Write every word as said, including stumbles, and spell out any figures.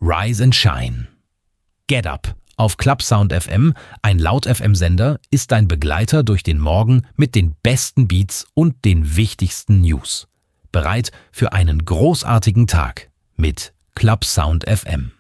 Rise and Shine. Get Up auf Clubsound F M, ein Laut-F M-Sender, ist dein Begleiter durch den Morgen mit den besten Beats und den wichtigsten News. Bereit für einen großartigen Tag mit Clubsound F M.